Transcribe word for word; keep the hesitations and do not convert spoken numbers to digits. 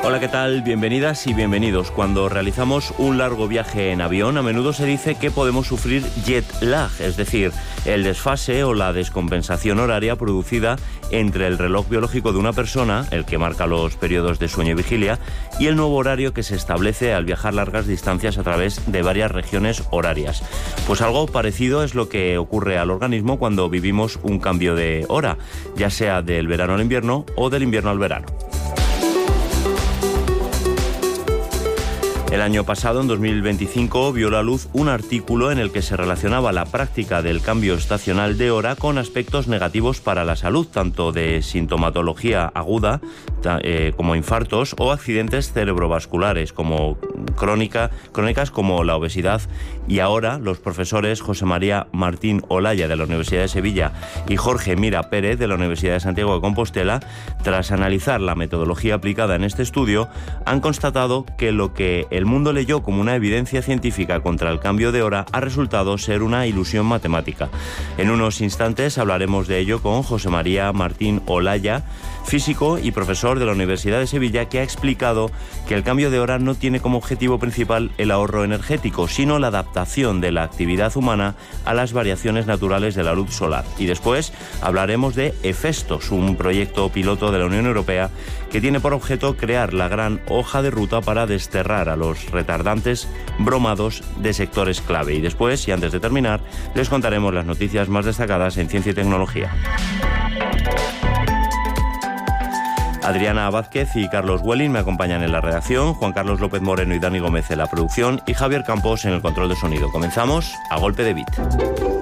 Hola, ¿qué tal? Bienvenidas y bienvenidos. Cuando realizamos un largo viaje en avión, a menudo se dice que podemos sufrir jet lag, es decir, el desfase o la descompensación horaria producida entre el reloj biológico de una persona, el que marca los periodos de sueño y vigilia, y el nuevo horario que se establece al viajar largas distancias a través de varias regiones horarias. Pues algo parecido es lo que ocurre al organismo cuando vivimos un cambio de hora, ya sea del verano al invierno o del invierno al verano. El año pasado, en dos mil veinticinco, vio la luz un artículo en el que se relacionaba la práctica del cambio estacional de hora con aspectos negativos para la salud, tanto de sintomatología aguda eh, como infartos o accidentes cerebrovasculares como crónica, crónicas como la obesidad. Y ahora los profesores José María Martín Olaya de la Universidad de Sevilla y Jorge Mira Pérez de la Universidad de Santiago de Compostela, tras analizar la metodología aplicada en este estudio, han constatado que lo que el mundo leyó como una evidencia científica contra el cambio de hora ha resultado ser una ilusión matemática. En unos instantes hablaremos de ello con José María Martín Olaya, físico y profesor de la Universidad de Sevilla, que ha explicado que el cambio de hora no tiene como objetivo principal el ahorro energético, sino la adaptación de la actividad humana a las variaciones naturales de la luz solar. Y después hablaremos de Hefestos, un proyecto piloto de la Unión Europea que tiene por objeto crear la gran hoja de ruta para desterrar a los retardantes bromados de sectores clave. Y después, y antes de terminar, les contaremos las noticias más destacadas en ciencia y tecnología. Adriana Vázquez y Carlos Welling me acompañan en la redacción, Juan Carlos López Moreno y Dani Gómez en la producción y Javier Campos en el control de sonido. Comenzamos a golpe de beat.